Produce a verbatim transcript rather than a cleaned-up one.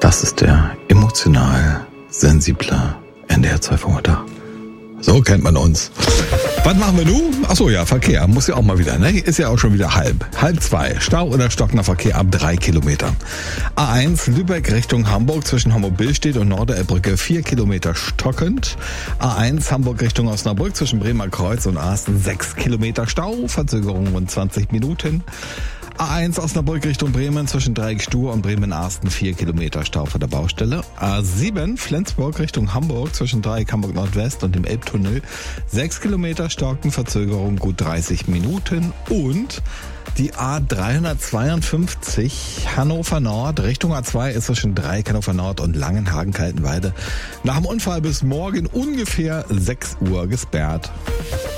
Das ist der emotional sensible N D R zwei Vormittag. So kennt man uns. Was machen wir nun? Achso, ja, Verkehr. Muss ja auch mal wieder, ne? Ist ja auch schon wieder halb. Halb zwei. Stau oder stockender Verkehr ab drei Kilometer. A eins Lübeck Richtung Hamburg zwischen Hamburg-Billstedt und Norderelbbrücke vier Kilometer stockend. A eins Hamburg Richtung Osnabrück zwischen Bremer Kreuz und Asten sechs Kilometer Stau. Verzögerung rund zwanzig Minuten. A eins Osnabrück Richtung Bremen zwischen Dreieck-Stuhr und Bremen-Arsten vier Kilometer Stau vor der Baustelle. A sieben Flensburg Richtung Hamburg zwischen Dreieck Hamburg Nordwest und dem Elbtunnel sechs Kilometer Stocken, Verzögerung gut dreißig Minuten. Und die A dreihundertzweiundfünfzig Hannover Nord Richtung A zwei ist zwischen Dreieck Hannover Nord und Langenhagen-Kaltenweide nach dem Unfall bis morgen ungefähr sechs Uhr gesperrt.